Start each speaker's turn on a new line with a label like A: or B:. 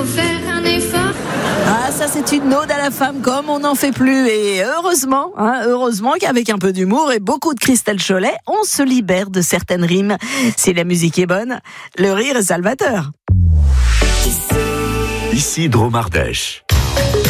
A: faut faire un effort.
B: Ah, ça c'est une ode à la femme comme on n'en fait plus. Et heureusement qu'avec un peu d'humour et beaucoup de Christelle Cholet, on se libère de certaines rimes. Si la musique est bonne, le rire est salvateur.
C: Ici Dromardèche.